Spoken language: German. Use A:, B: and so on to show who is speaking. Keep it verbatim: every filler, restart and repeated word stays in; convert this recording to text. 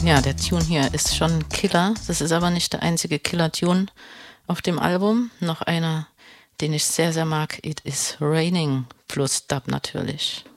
A: Ja, der Tune hier ist schon Killer. Das ist aber nicht der einzige Killer-Tune auf dem Album. Noch einer, den ich sehr, sehr mag. It is Raining plus Dub natürlich.